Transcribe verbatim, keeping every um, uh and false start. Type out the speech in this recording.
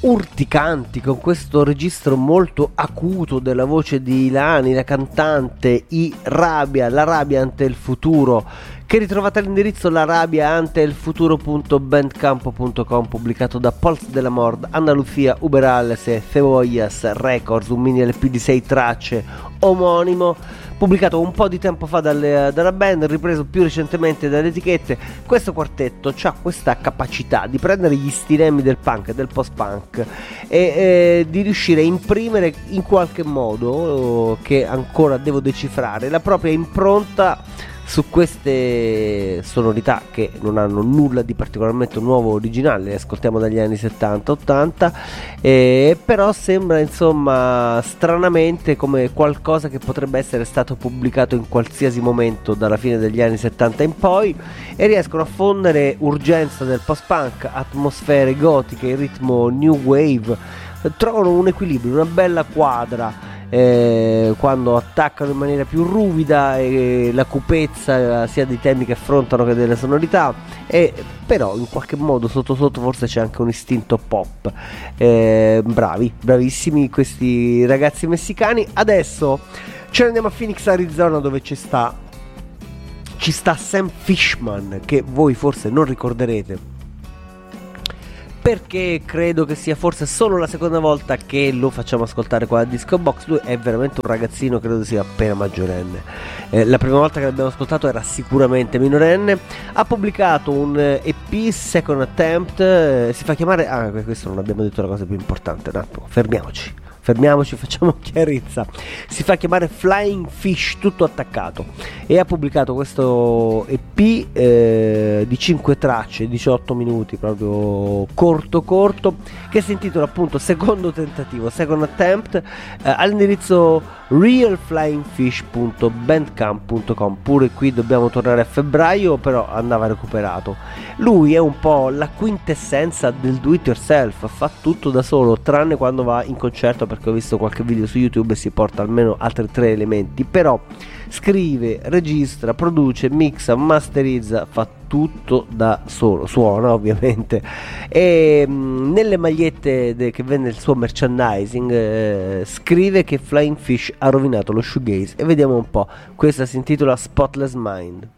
urticanti, con questo registro molto acuto della voce di Ilani, la cantante I Rabia, la rabbia ante il futuro, che ritrovate all'indirizzo la rabbia ante il futuro punto bandcamp punto com, pubblicato da Pols de la Mord, Andalucía, Uberales e Cebollas Records, un mini L P di sei tracce omonimo, pubblicato un po' di tempo fa dalle, dalla band, ripreso più recentemente dalle etichette. Questo quartetto ha questa capacità di prendere gli stilemi del punk e del post-punk e eh, di riuscire a imprimere in qualche modo, che ancora devo decifrare, la propria impronta su queste sonorità che non hanno nulla di particolarmente nuovo o originale, le ascoltiamo dagli anni settanta ottanta, eh, però sembra insomma stranamente come qualcosa che potrebbe essere stato pubblicato in qualsiasi momento dalla fine degli anni settanta in poi, e riescono a fondere urgenza del post-punk, atmosfere gotiche, il ritmo new wave, trovano un equilibrio, una bella quadra. Eh, quando attaccano in maniera più ruvida e la cupezza sia dei temi che affrontano che delle sonorità, e però in qualche modo sotto sotto forse c'è anche un istinto pop. Eh, bravi, bravissimi questi ragazzi messicani. Adesso ce ne andiamo a Phoenix, Arizona, dove ci sta ci sta Sam Fishman, che voi forse non ricorderete perché credo che sia forse solo la seconda volta che lo facciamo ascoltare qua a Disco Box. Lui è veramente un ragazzino, credo sia appena maggiorenne. Eh, la prima volta che l'abbiamo ascoltato era sicuramente minorenne. Ha pubblicato un E P, Second Attempt, eh, si fa chiamare... Ah, questo non abbiamo detto la cosa più importante, un attimo, fermiamoci. Fermiamoci, facciamo chiarezza. Si fa chiamare Flying Fish, tutto attaccato, e ha pubblicato questo E P eh, di cinque tracce, diciotto minuti, proprio corto corto, che si intitola appunto Secondo Tentativo, Second Attempt, eh, all'indirizzo real flying fish punto bandcamp punto com. Pure qui dobbiamo tornare a febbraio, però andava recuperato. Lui è un po' la quintessenza del do it yourself, fa tutto da solo tranne quando va in concerto, perché ho visto qualche video su YouTube e si porta almeno altri tre elementi, però scrive, registra, produce, mixa, masterizza, fa tutto da solo, suona ovviamente, e mh, nelle magliette de- che vende il suo merchandising eh, scrive che Flying Fish ha rovinato lo shoegaze, e vediamo un po'. Questa si intitola Spotless Mind.